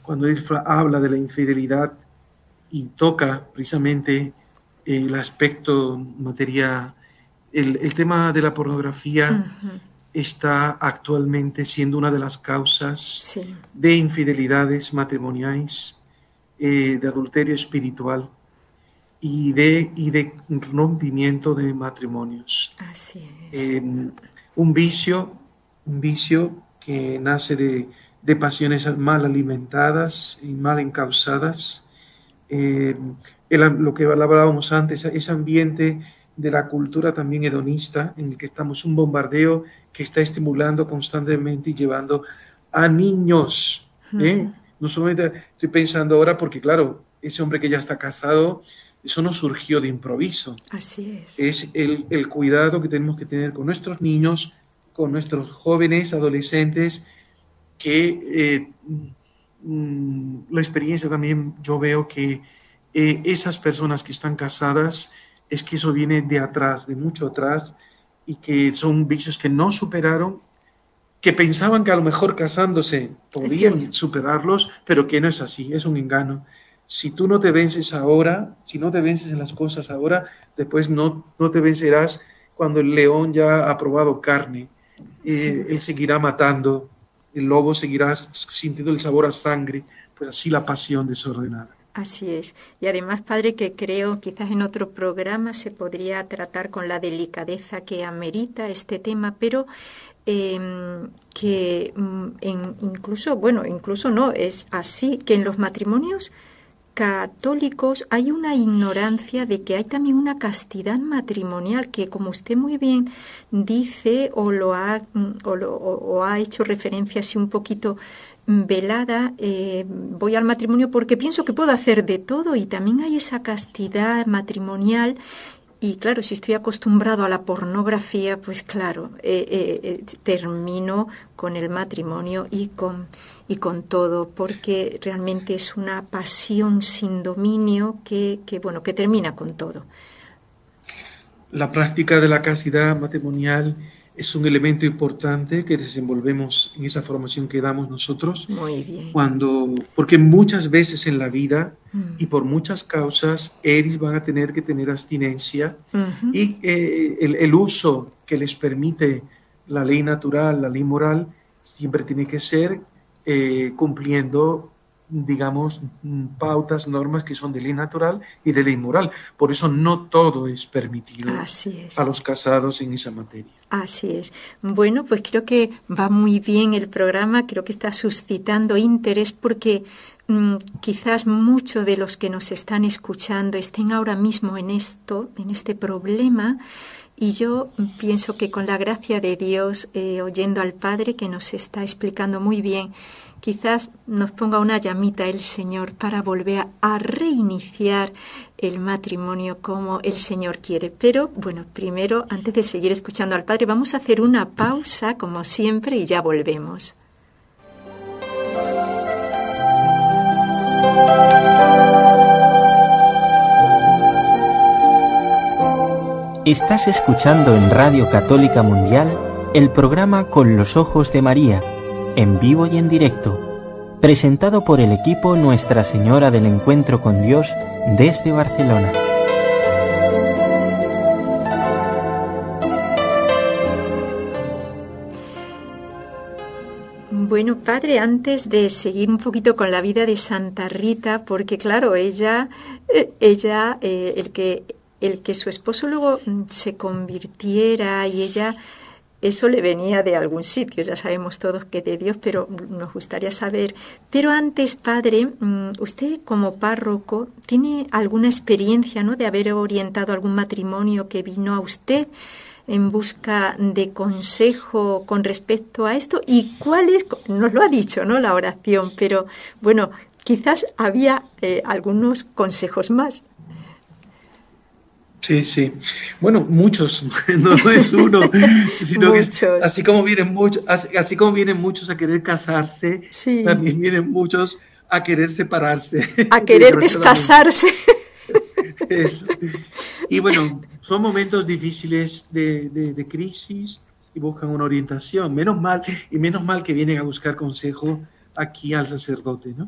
cuando él habla de la infidelidad y toca precisamente el aspecto materia, el tema de la pornografía está actualmente siendo una de las causas de infidelidades matrimoniales, de adulterio espiritual y de rompimiento de matrimonios. Así es. Un vicio que nace de pasiones mal alimentadas y mal encausadas. Lo que hablábamos antes, ese ambiente de la cultura también hedonista, en el que estamos, un bombardeo que está estimulando constantemente y llevando a niños. No solamente estoy pensando ahora porque, claro, ese hombre que ya está casado, eso no surgió de improviso. Así es. Es el cuidado que tenemos que tener con nuestros niños, con nuestros jóvenes, adolescentes, que la experiencia también yo veo que esas personas que están casadas, es que eso viene de atrás, de mucho atrás, y que son vicios que no superaron, que pensaban que a lo mejor casándose podían superarlos, pero que no es así, es un engaño. Si tú no te vences ahora, si no te vences en las cosas ahora, después no te vencerás cuando el león ya ha probado carne. Él seguirá matando, el lobo seguirá sintiendo el sabor a sangre, pues así la pasión desordenada. Así es. Y además, padre, que creo quizás en otro programa se podría tratar con la delicadeza que amerita este tema, pero que incluso no, es así, que en los matrimonios católicos hay una ignorancia de que hay también una castidad matrimonial que, como usted muy bien dice o ha hecho referencia así un poquito velada, voy al matrimonio porque pienso que puedo hacer de todo, y también hay esa castidad matrimonial. Y claro, si estoy acostumbrado a la pornografía, pues claro, termino con el matrimonio y con todo, porque realmente es una pasión sin dominio que termina con todo. La práctica de la castidad matrimonial es un elemento importante que desenvolvemos en esa formación que damos nosotros. Muy bien. Porque muchas veces en la vida y por muchas causas, ellos van a tener que tener abstinencia, y el uso que les permite la ley natural, la ley moral, siempre tiene que ser cumpliendo, digamos, pautas, normas que son de ley natural y de ley moral. Por eso no todo es permitido a los casados en esa materia. Así es. Bueno, pues creo que va muy bien el programa, creo que está suscitando interés porque quizás muchos de los que nos están escuchando estén ahora mismo en este problema. Y yo pienso que con la gracia de Dios, oyendo al Padre que nos está explicando muy bien, quizás nos ponga una llamita el Señor para volver a reiniciar el matrimonio como el Señor quiere. Pero bueno, primero, antes de seguir escuchando al Padre, vamos a hacer una pausa como siempre y ya volvemos. Estás escuchando en Radio Católica Mundial el programa Con los Ojos de María, en vivo y en directo, presentado por el equipo Nuestra Señora del Encuentro con Dios desde Barcelona. Bueno, padre, antes de seguir un poquito con la vida de Santa Rita, porque claro, ella el que su esposo luego se convirtiera y ella, eso le venía de algún sitio, ya sabemos todos que de Dios, pero nos gustaría saber. Pero antes, padre, usted como párroco, ¿tiene alguna experiencia, ¿no?, de haber orientado algún matrimonio que vino a usted en busca de consejo con respecto a esto? ¿Y cuál es? Nos lo ha dicho, ¿no?, la oración, pero bueno, quizás había algunos consejos más. Sí. Bueno, muchos, no es uno, sino que así como vienen muchos a querer casarse, también vienen muchos a querer separarse. A querer descasarse. Y bueno, son momentos difíciles de crisis y buscan una orientación. Menos mal que vienen a buscar consejo aquí al sacerdote, ¿no?